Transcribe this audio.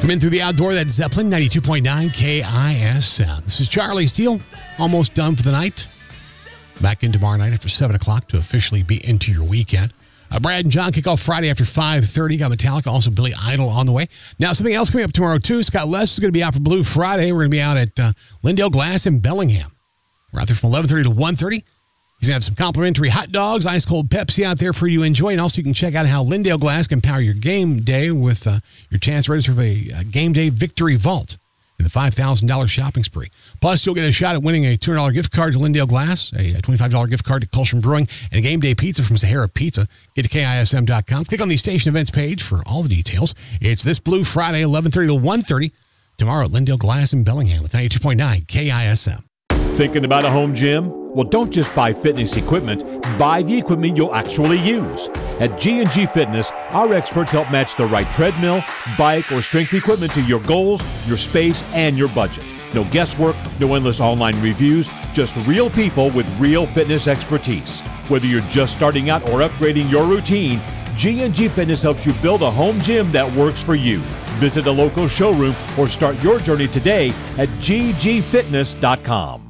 Coming through the outdoor, that's Zeppelin 92.9 KISM. This is Charlie Steele, almost done for the night. Back in tomorrow night after 7 o'clock to officially be into your weekend. Brad and John kick off Friday after 5:30. Got Metallica, also Billy Idol on the way. Now, something else coming up tomorrow, too. Scott Les is going to be out for Blue Friday. We're going to be out at Lindale Glass in Bellingham. We're out there from 11:30 to 1:30. He's going to have some complimentary hot dogs, ice cold Pepsi out there for you to enjoy. And also you can check out how Lindale Glass can power your game day with your chance to register for a game day victory vault in the $5,000 shopping spree. Plus, you'll get a shot at winning a $200 gift card to Lindale Glass, a $25 gift card to Culsham Brewing, and a game day pizza from Sahara Pizza. Get to KISM.com. Click on the station events page for all the details. It's this Blue Friday, 11:30 to 1:30. Tomorrow at Lindale Glass in Bellingham with 92.9 KISM. Thinking about a home gym? Well, don't just buy fitness equipment. Buy the equipment you'll actually use. At G&G Fitness, our experts help match the right treadmill, bike, or strength equipment to your goals, your space, and your budget. No guesswork, no endless online reviews, just real people with real fitness expertise. Whether you're just starting out or upgrading your routine, G&G Fitness helps you build a home gym that works for you. Visit a local showroom or start your journey today at ggfitness.com.